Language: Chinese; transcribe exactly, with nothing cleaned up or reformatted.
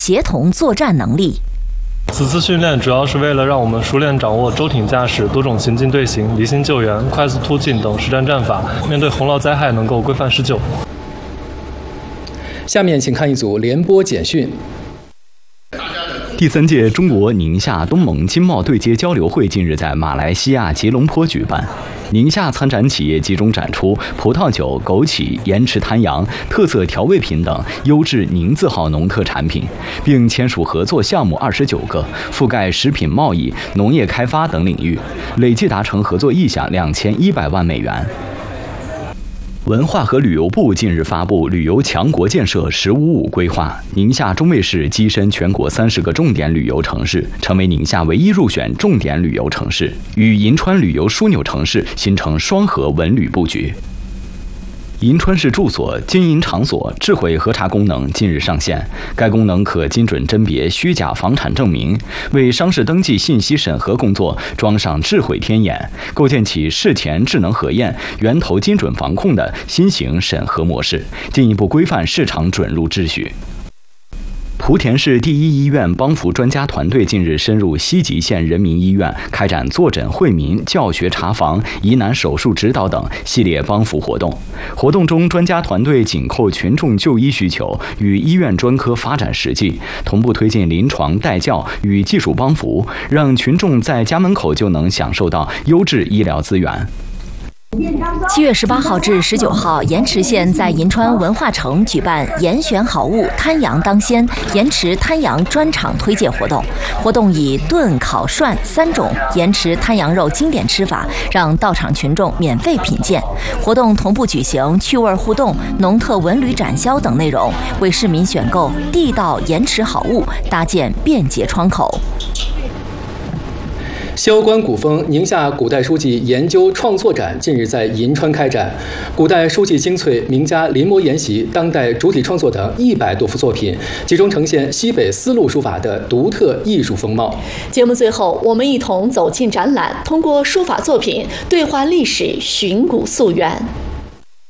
协同作战能力。 此次训练主要是为了让我们熟练掌握舟艇驾驶、多种行进队形、离心救援、快速突进等实战战法，面对洪涝灾害能够规范施救。 下面请看一组联播简讯。 第三届中国宁夏东盟经贸对接交流会近日在马来西亚吉隆坡举办。宁夏参展企业集中展出葡萄酒、枸杞、盐池滩羊、特色调味品等优质宁字号农特产品，并签署合作项目二十九个，覆盖食品贸易、农业开发等领域，累计达成合作意向两千一百万美元。文化和旅游部近日发布旅游强国建设“十五五”规划，宁夏中卫市跻身全国三十个重点旅游城市，成为宁夏唯一入选重点旅游城市，与银川旅游枢纽城市形成双核文旅布局。银川市住所经营场所智慧核查功能近日上线，该功能可精准甄别虚假房产证明，为商事登记信息审核工作装上智慧天眼，构建起事前智能核验、源头精准防控的新型审核模式，进一步规范市场准入秩序。莆田市第一医院帮扶专家团队近日深入西吉县人民医院，开展坐诊惠民、教学查房、疑难手术指导等系列帮扶活动。活动中，专家团队紧扣群众就医需求，与医院专科发展实际，同步推进临床带教与技术帮扶，让群众在家门口就能享受到优质医疗资源。 七月十八号至十九号，盐池县在银川文化城举办“盐选好物，滩羊当先”盐池滩羊专场推介活动。活动以炖、烤、涮三种盐池滩羊肉经典吃法，让到场群众免费品鉴。活动同步举行趣味互动、农特文旅展销等内容，为市民选购地道盐池好物搭建便捷窗口。 萧关古风宁夏古代书籍研究创作展近日在银川开展，古代书籍精粹、名家临摹研习、当代主体创作等一百多幅作品，集中呈现西北丝路书法的独特艺术风貌。 节目最后，我们一同走进展览，通过书法作品对话历史，寻古溯源。